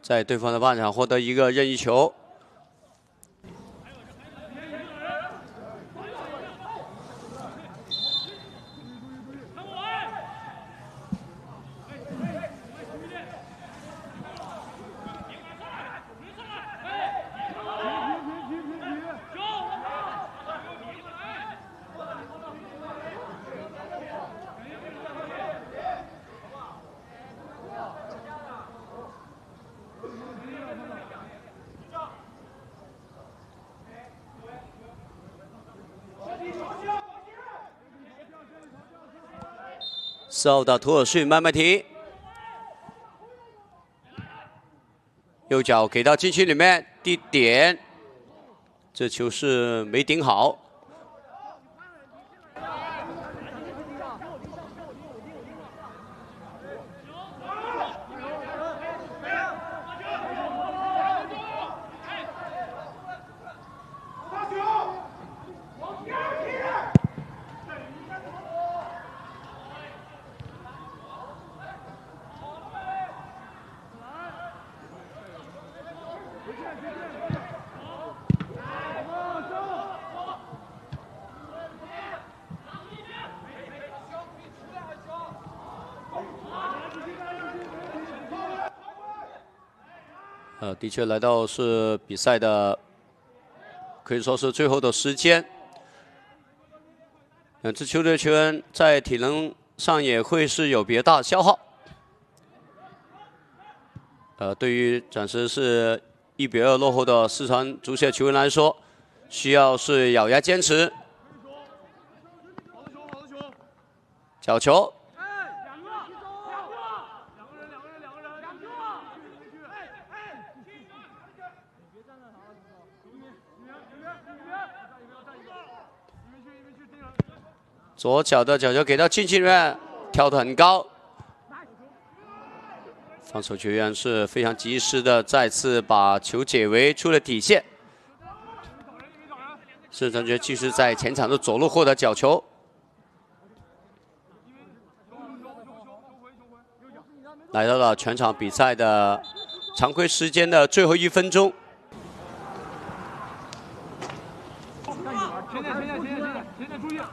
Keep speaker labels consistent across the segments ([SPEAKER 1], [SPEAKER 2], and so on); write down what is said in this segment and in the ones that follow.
[SPEAKER 1] 在对方的半场获得一个任意球。 4号的图尔逊慢慢踢，右脚给到禁区里面地点，这球是没顶好。的确来到是比赛的，可以说是最后的时间。两支球队球员在体能上也会是有比较大的消耗。对于暂时是1比2落后的四川足协球员来说，需要是咬牙坚持。角球。 左脚的角球给到禁区里面，跳得很高。防守球员是非常及时的，再次把球解围出了底线。四川队继续在前场的左路获得角球。来到了全场比赛的常规时间的最后1分钟。
[SPEAKER 2] 现在注意，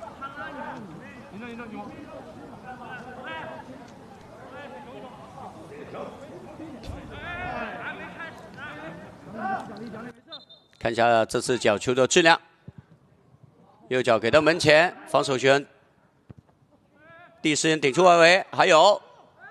[SPEAKER 1] 看一下这次角球的质量，右脚给到门前，防守球员第一时间顶出外围，还有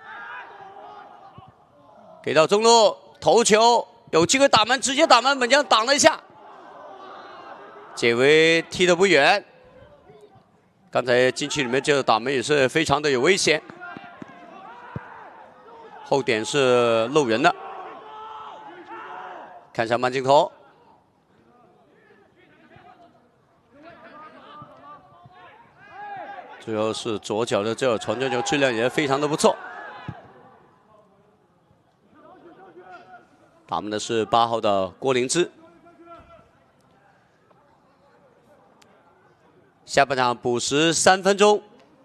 [SPEAKER 1] 给到中路头球，有机会打门，直接打门，门将挡了一下。 解围踢得不远，刚才禁区里面这个打门也是非常的有危险，后点是漏人的。看一下慢镜头，最后是左脚的这个传球球质量也非常的不错。打门的是8号的郭灵芝。 下半场补时3分钟，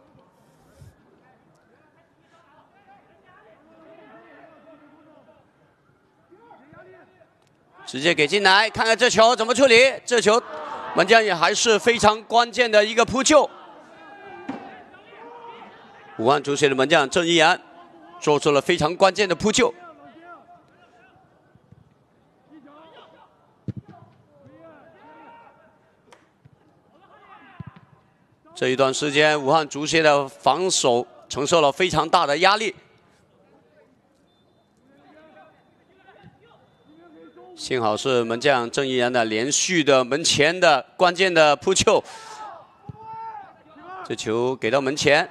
[SPEAKER 1] 直接给进来，看看这球怎么处理。这球门将也还是非常关键的一个扑救。武汉足协的门将郑一然做出了非常关键的扑救。 这一段时间，武汉足协的防守承受了非常大的压力。幸好是门将郑一然的连续的门前的关键的扑救，这球给到门前，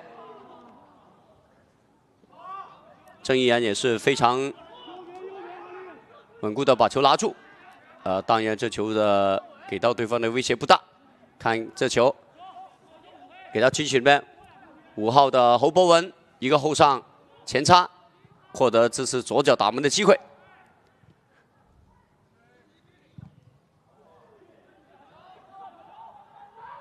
[SPEAKER 1] 郑一然也是非常稳固的把球拿住。当然这球的给到对方的威胁不大。看这球。 给到禁区里面，5号的侯博文一个后上前插，获得这次左脚打门的机会。